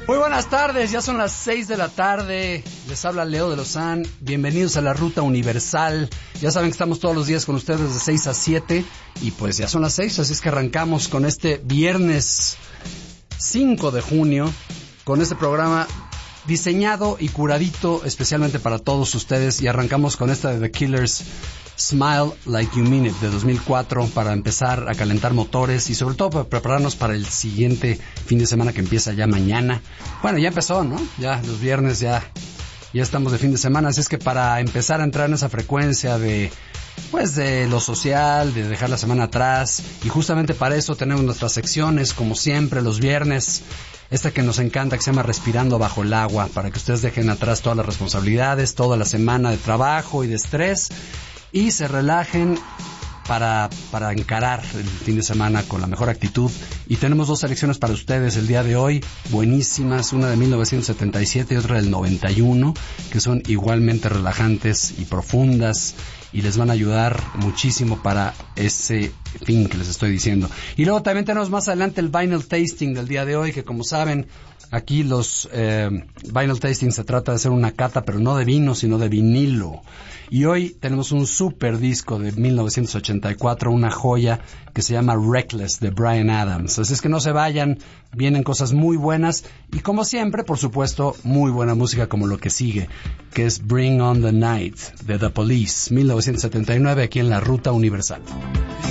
Muy buenas tardes, ya son las 6 de la tarde, les habla Leo de Lozán, bienvenidos a la Ruta Universal. Ya saben que estamos todos los días con ustedes de 6 a 7 y pues ya son las 6, así es que arrancamos con este viernes 5 de junio, con este programa diseñado y curadito especialmente para todos ustedes, y arrancamos con esta de The Killers, Smile Like You Mean It, de 2004, para empezar a calentar motores y sobre todo para prepararnos para el siguiente fin de semana que empieza ya mañana. Bueno, ya empezó, ¿no? Ya los viernes ya estamos de fin de semana, así es que para empezar a entrar en esa frecuencia de lo social, de dejar la semana atrás, y justamente para eso tenemos nuestras secciones, como siempre, los viernes, esta que nos encanta, que se llama Respirando Bajo el Agua, para que ustedes dejen atrás todas las responsabilidades, toda la semana de trabajo y de estrés, y se relajen para encarar el fin de semana con la mejor actitud. Y tenemos dos selecciones para ustedes el día de hoy, buenísimas, una de 1977 y otra del 91, que son igualmente relajantes y profundas, y les van a ayudar muchísimo para ese fin que les estoy diciendo. Y luego también tenemos más adelante el Vinyl Tasting del día de hoy, que como saben, aquí los Vinyl Tasting se trata de hacer una cata, pero no de vino, sino de vinilo. Y hoy tenemos un super disco de 1984, una joya que se llama Reckless, de Bryan Adams. Así es que no se vayan, vienen cosas muy buenas y, como siempre, por supuesto, muy buena música como lo que sigue, que es Bring on the Night de The Police, 1979, aquí en la Ruta Universal.